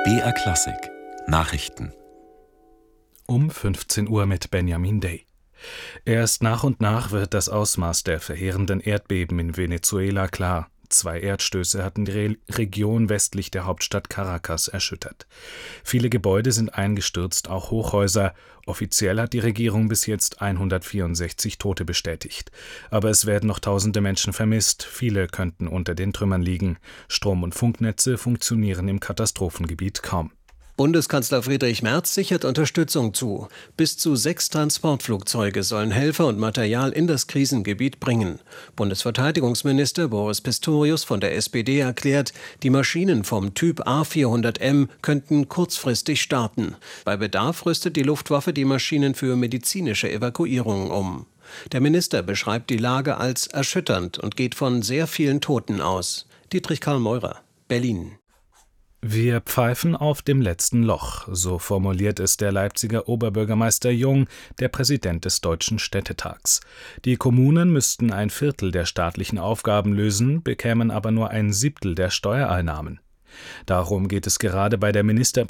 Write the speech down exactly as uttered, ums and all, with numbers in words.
B R Klassik Nachrichten um fünfzehn Uhr mit Benjamin Day. Erst nach und nach wird das Ausmaß der verheerenden Erdbeben in Venezuela klar. Zwei Erdstöße hatten die Re- Region westlich der Hauptstadt Caracas erschüttert. Viele Gebäude sind eingestürzt, auch Hochhäuser. Offiziell hat die Regierung bis jetzt hundertvierundsechzig Tote bestätigt. Aber es werden noch tausende Menschen vermisst. Viele könnten unter den Trümmern liegen. Strom- und Funknetze funktionieren im Katastrophengebiet kaum. Bundeskanzler Friedrich Merz sichert Unterstützung zu. Bis zu sechs Transportflugzeuge sollen Helfer und Material in das Krisengebiet bringen. Bundesverteidigungsminister Boris Pistorius von der S P D erklärt, die Maschinen vom Typ A vierhundert M könnten kurzfristig starten. Bei Bedarf rüstet die Luftwaffe die Maschinen für medizinische Evakuierungen um. Der Minister beschreibt die Lage als erschütternd und geht von sehr vielen Toten aus. Dietrich Karl Meurer, Berlin. Wir pfeifen auf dem letzten Loch, so formuliert es der Leipziger Oberbürgermeister Jung, der Präsident des Deutschen Städtetags. Die Kommunen müssten ein Viertel der staatlichen Aufgaben lösen, bekämen aber nur ein Siebtel der Steuereinnahmen. Darum geht es gerade bei der Ministerpräsidentin